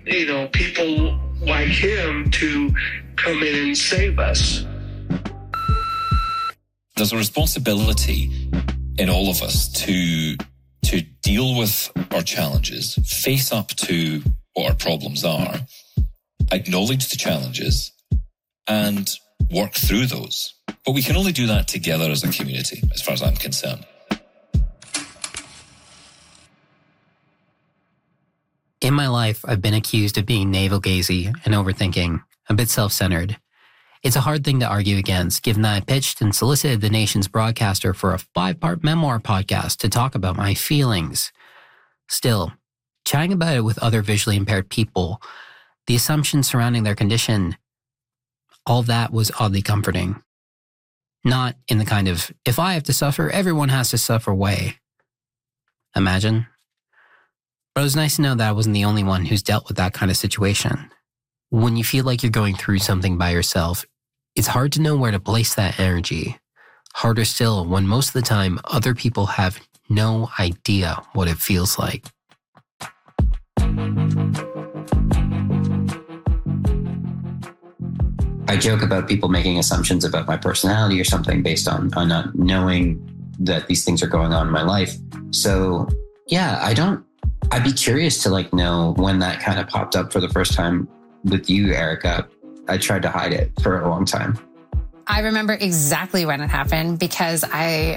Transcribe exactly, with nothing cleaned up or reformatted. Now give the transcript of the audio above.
you know, people like him to come in and save us. There's a responsibility in all of us to to deal with our challenges, face up to what our problems are, acknowledge the challenges, and work through those. But we can only do that together as a community, as far as I'm concerned. In my life, I've been accused of being navel-gazy and overthinking, a bit self-centered. It's a hard thing to argue against, given that I pitched and solicited the nation's broadcaster for a five-part memoir podcast to talk about my feelings. Still, chatting about it with other visually impaired people, the assumptions surrounding their condition, all that was oddly comforting. Not in the kind of, if I have to suffer, everyone has to suffer way. Imagine. But it was nice to know that I wasn't the only one who's dealt with that kind of situation. When you feel like you're going through something by yourself, it's hard to know where to place that energy. Harder still when most of the time other people have no idea what it feels like. I joke about people making assumptions about my personality or something based on, on not knowing that these things are going on in my life. So yeah, I don't, I'd be curious to like know when that kind of popped up for the first time with you, Erica. I tried to hide it for a long time. I remember exactly when it happened because I